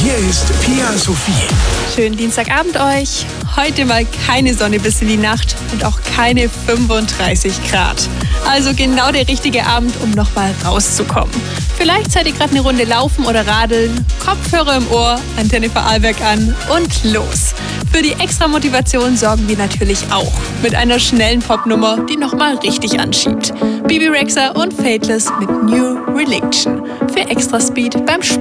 Hier ist Pia Sophie. Schönen Dienstagabend euch. Heute mal keine Sonne bis in die Nacht und auch keine 35 Grad. Also genau der richtige Abend, um nochmal rauszukommen. Vielleicht seid ihr gerade eine Runde laufen oder radeln, Kopfhörer im Ohr, Antenne Vorarlberg an und los. Für die extra Motivation sorgen wir natürlich auch mit einer schnellen Popnummer, die nochmal richtig anschiebt. Bibi Rexha und Faithless mit New Religion für extra Speed beim Sport.